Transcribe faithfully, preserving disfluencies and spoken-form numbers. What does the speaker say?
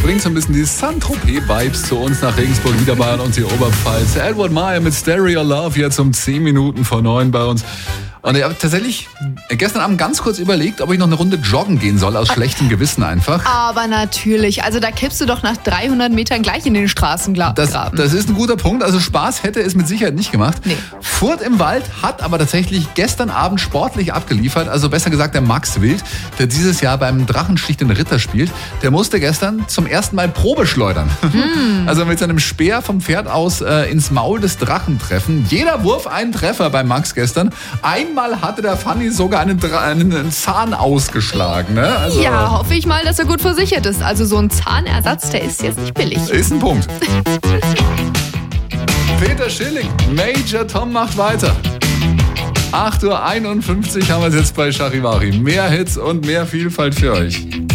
bringt so ein bisschen die Saint-Tropez-Vibes zu uns nach Regensburg, Niederbayern und die Oberpfalz. Edward Meyer mit Stereo Love jetzt um zehn Minuten vor neun bei uns. Und ich habe tatsächlich gestern Abend ganz kurz überlegt, ob ich noch eine Runde joggen gehen soll, aus schlechtem Gewissen einfach. Aber natürlich, also da kippst du doch nach dreihundert Metern gleich in den Straßengraben. Das, das ist ein guter Punkt, also Spaß hätte es mit Sicherheit nicht gemacht. Nee. Furt im Wald hat aber tatsächlich gestern Abend sportlich abgeliefert, also besser gesagt der Max Wild, der dieses Jahr beim Drachenstich den Ritter spielt, der musste gestern zum ersten Mal Probe schleudern. Mm. Also mit seinem Speer vom Pferd aus äh, ins Maul des Drachen treffen. Jeder Wurf einen Treffer bei Max gestern. Einmal hatte der Fanny sogar einen, einen, einen Zahn ausgeschlagen. Ne? Also, ja, hoffe ich mal, dass er gut versichert ist. Also so ein Zahnersatz, der ist jetzt nicht billig. Ist ein Punkt. Peter Schilling, Major Tom macht weiter. acht Uhr einundfünfzig haben wir es jetzt bei Charivari. Mehr Hits und mehr Vielfalt für euch.